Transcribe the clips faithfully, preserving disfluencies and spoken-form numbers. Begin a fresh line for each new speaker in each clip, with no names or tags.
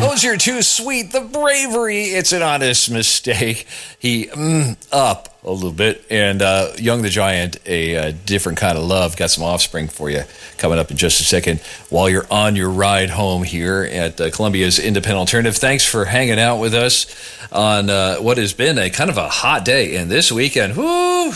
Those are too sweet. The bravery. It's an honest mistake. He mm, up a little bit. And uh, Young the Giant, a, a different kind of love. Got some offspring for you coming up in just a second while you're on your ride home here at uh, Columbia's Independent Alternative. Thanks for hanging out with us on uh, what has been a kind of a hot day. And this weekend, whoo,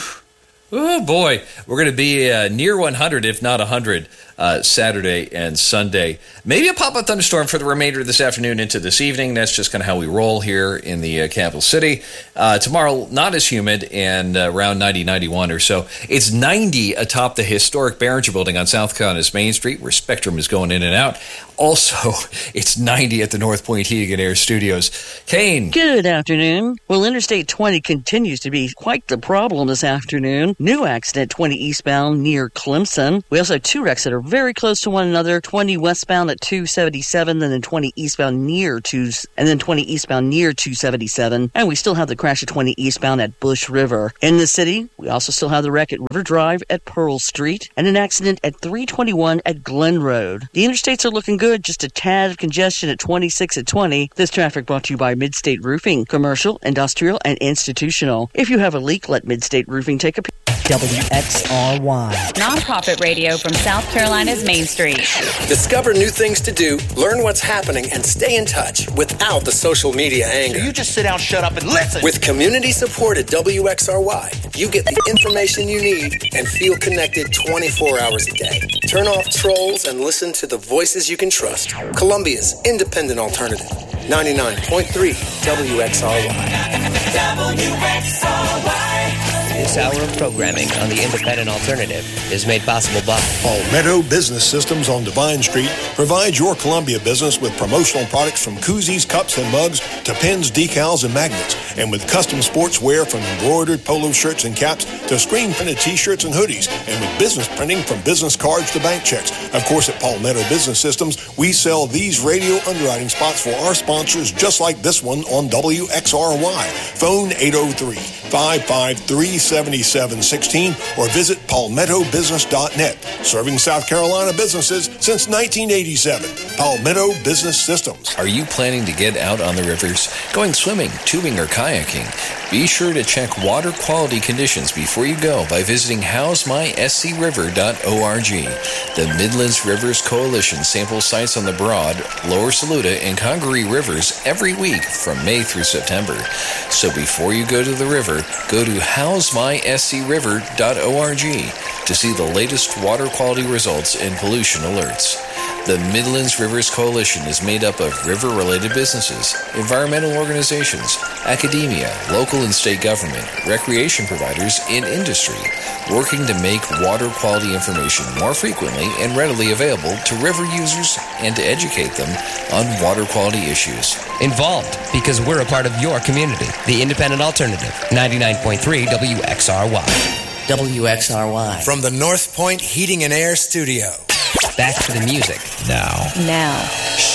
oh boy, we're going to be uh, near one hundred, if not one hundred, uh, Saturday and Sunday. Maybe a pop-up thunderstorm for the remainder of this afternoon into this evening. That's just kind of how we roll here in the uh, capital city. Uh, tomorrow, not as humid and uh, around ninety, ninety-one or so. It's ninety atop the historic Behringer Building on South Carolina's Main Street, where Spectrum is going in and out. Also, it's ninety at the North Point Heating and Air Studios. Kane.
Good afternoon. Well, Interstate twenty continues to be quite the problem this afternoon. New accident twenty eastbound near Clemson. We also have two wrecks that are very close to one another. twenty westbound at two seventy-seven, and then twenty eastbound near two, and then twenty eastbound near two seventy-seven. And we still have the crash of twenty eastbound at Bush River. In the city, we also still have the wreck at River Drive at Pearl Street, and an accident at three twenty-one at Glen Road. The interstates are looking good. Just a tad of congestion at twenty-six at twenty. This traffic brought to you by Midstate Roofing, commercial, industrial, and institutional. If you have a leak, let Midstate Roofing take a peek.
W X R Y.
Nonprofit radio from South Carolina's Main Street.
Discover new things to do, learn what's happening, and stay in touch without the social media anger.
So you just sit down, shut up, and listen.
With community support at W X R Y, you get the information you need and feel connected twenty-four hours a day. Turn off trolls and listen to the voices you can trust. Columbia's Independent Alternative, ninety-nine point three W X R Y.
W X R Y.
This hour of programming on the Independent Alternative is made possible by
Palmetto Business Systems on Divine Street provides your Columbia business with promotional products from koozies, cups, and mugs to pins, decals, and magnets, and with custom sportswear from embroidered polo shirts and caps to screen-printed T-shirts and hoodies, and with business printing from business cards to bank checks. Of course, at Palmetto Business Systems, we sell these radio underwriting spots for our sponsors, just like this one on W X R Y. Phone eight oh three, five five three, seven seven one six or visit palmetto business dot net. Serving South Carolina businesses since nineteen eighty-seven. Palmetto Business Systems.
Are you planning to get out on the rivers, going swimming, tubing, or kayaking? Be sure to check water quality conditions before you go by visiting house my s c river dot org. The Midlands Rivers Coalition samples sites on the Broad, Lower Saluda, and Congaree rivers every week from May through September. So before you go to the river, go to house my s c river dot org to see the latest water quality results and pollution alerts. The Midlands Rivers Coalition is made up of river-related businesses, environmental organizations, academia, local and state government, recreation providers, and industry, working to make water quality information more frequently and readily available to river users and to educate them on water quality issues.
Involved because we're a part of your community. The Independent Alternative, ninety-nine point three W X R Y.
W X R Y.
From the North Point Heating and Air Studio.
Back to the music.
Now.
Now.